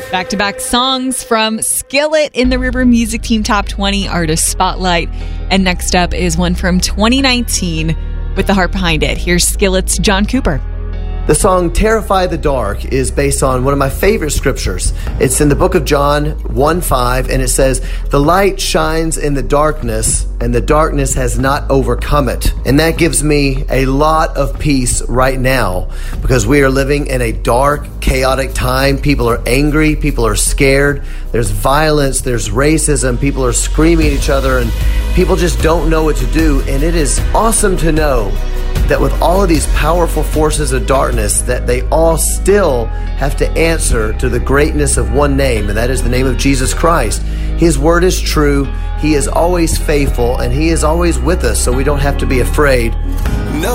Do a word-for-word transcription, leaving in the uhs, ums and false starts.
Back-to-back songs from Skillet in the River Music Team Top twenty Artist Spotlight. And next up is one from twenty nineteen with the heart behind it. Here's Skillet's John Cooper. The song Terrify the Dark is based on one of my favorite scriptures. It's in the book of John one five, and it says, "The light shines in the darkness, and the darkness has not overcome it." And that gives me a lot of peace right now, because we are living in a dark, chaotic time. People are angry, people are scared, there's violence, there's racism, people are screaming at each other, and people just don't know what to do. And it is awesome to know that with all of these powerful forces of darkness, that they all still have to answer to the greatness of one name, and that is the name of Jesus Christ. His word is true, He is always faithful, and He is always with us, so we don't have to be afraid.